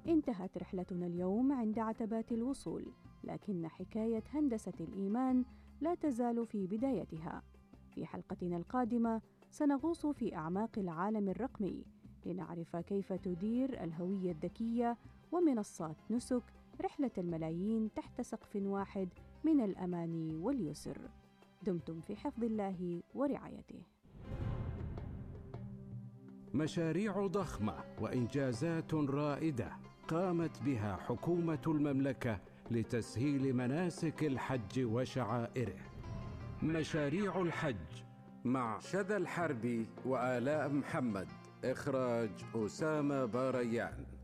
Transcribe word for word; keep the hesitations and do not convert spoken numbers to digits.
انتهت رحلتنا اليوم عند عتبات الوصول، لكن حكاية هندسة الإيمان لا تزال في بدايتها. في حلقتنا القادمة سنغوص في أعماق العالم الرقمي لنعرف كيف تدير الهوية الذكية ومنصات نسك رحلة الملايين تحت سقف واحد من الأمان واليسر. دمتم في حفظ الله ورعايته. مشاريع ضخمة وإنجازات رائدة قامت بها حكومة المملكة لتسهيل مناسك الحج وشعائره. مشاريع الحج مع شذى الحربي وآلاء محمد. إخراج أسامة باريان.